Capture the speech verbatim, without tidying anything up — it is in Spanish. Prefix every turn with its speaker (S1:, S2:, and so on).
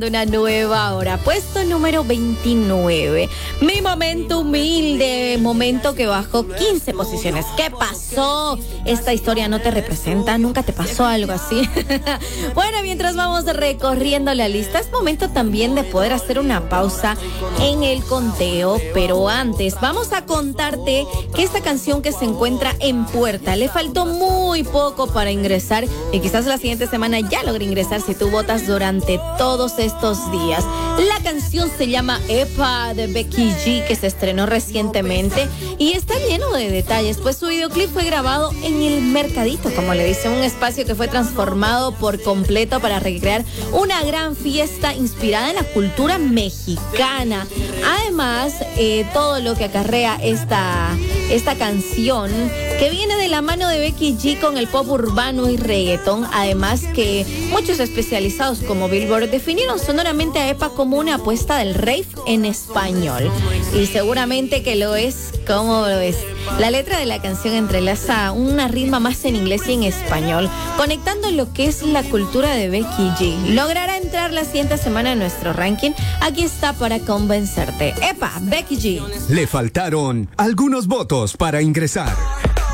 S1: Una nueva hora, puesto número veintinueve. Mi momento humilde, momento que bajó quince posiciones. ¿Qué pasó? Esta historia no te representa, nunca te pasó algo así. Bueno, mientras vamos recorriendo la lista, es momento también de poder hacer una pausa en el conteo, pero antes vamos a contarte que esta canción que se encuentra en puerta, le faltó muy poco para ingresar y quizás la siguiente semana ya logre ingresar si tú votas durante todos estos estos días. La canción se llama Epa de Becky G, que se estrenó recientemente y está lleno de detalles, pues su videoclip fue grabado en el Mercadito, como le dicen, un espacio que fue transformado por completo para recrear una gran fiesta inspirada en la cultura mexicana. Además, eh, todo lo que acarrea esta, esta canción, que viene de la mano de Becky G con el pop urbano y reggaetón, además que muchos especializados como Billboard definieron sonoramente a Epa como una apuesta del rave en español. Y seguramente que lo es, como lo es. La letra de la canción entrelaza una rima más en inglés y en español, conectando lo que es la cultura de Becky G. Logrará entrar la siguiente semana en nuestro ranking. Aquí está para convencerte. Epa, Becky G.
S2: Le faltaron algunos votos para ingresar.